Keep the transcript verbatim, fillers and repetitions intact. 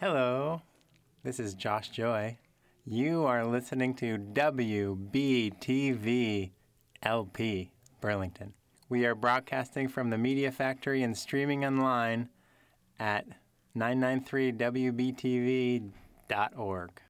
Hello, this is Josh Joy. You are listening to W B T V L P, Burlington. We are broadcasting from the Media Factory and streaming online at nine ninety-three W B T V dot org.